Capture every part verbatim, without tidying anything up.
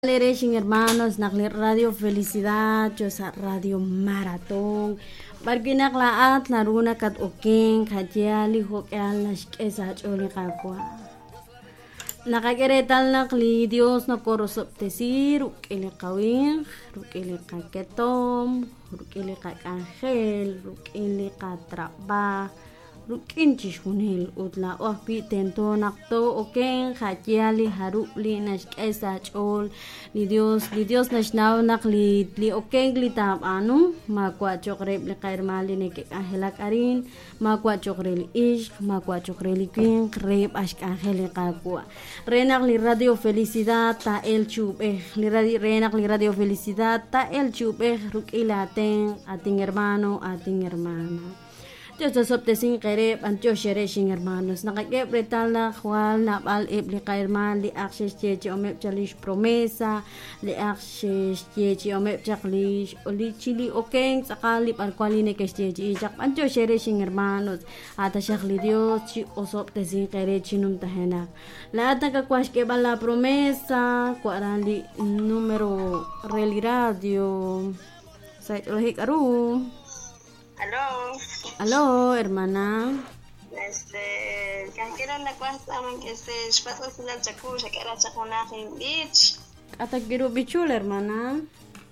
Lereshin hermanos, Nagli Radio Felicidad, Yosa Radio Maratón, Barginak laat naruna kat oking, Kajali hokyal nashkesa choli kakwa. Nakakeretal nakli Dios na korosop tesi, Rukili kawin, Rukili kaketom, Rukili kakangel, Rukili katraba, Rukin chishunil utla ohpi tento nakto oken khatiali harupli nashkesa chol li Dios li Dios nashnaw nakli li oken glitab anu makwa chokreb li kairmali ne ke angelak arin makwa chokreli ish makwa chokreli kin kreb ashk angeli kakwa renak li Radio Felicidad ta el chube li radio renak li Radio Felicidad ta el chube rukilaten ating hermano ating hermana. Yo sopte sin kerep ancho shere sin hermanos nakakep retal na kwal na bal ib li kairman li akses cheche omep chalish promesa li akses cheche omep chaklish oli chili okeng sakali par kwaline ke cheche jak ancho shere sin hermanos ata shakli Dios chi osopte sin kere chinum tahena la ata ka kwash ke bala promesa kwaran li numero reli radio sait lohik aru. Aló. Aló, hermana. Este, ¿canquera la cuesta que este espacio es la chacucha que era chacunaje en beach? Hasta quiero bichula, hermana.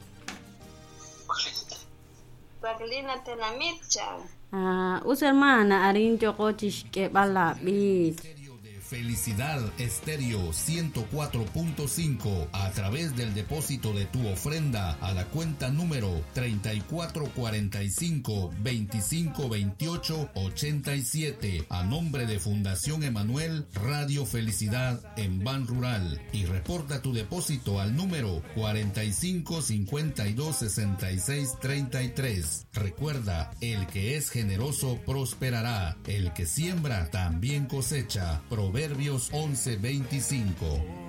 Paglina te la mitcha. Ah, us hermana, arin chocochis que bala beach. Felicidad Estéreo ciento cuatro punto cinco a través del depósito de tu ofrenda a la cuenta número treinta y cuatro cuarenta y cinco veinticinco veintiocho ochenta y siete a nombre de Fundación Emanuel Radio Felicidad en Ban Rural y reporta tu depósito al número cuarenta y cinco cincuenta y dos sesenta y seis treinta y tres. Recuerda, el que es generoso prosperará, el que siembra también cosecha. Proverbios once veinticinco.